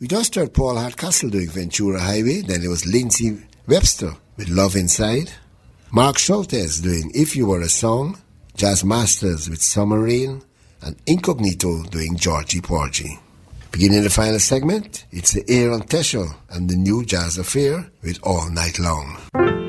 We just heard Paul Hardcastle doing Ventura Highway, then there was Lindsay Webster with Love Inside, Mark Schultes doing If You Were a Song, Jazz Masters with Summer Rain, and Incognito doing Georgie Porgy. Beginning the final segment, it's the Aaron Teschel and the New Jazz Affair with All Night Long.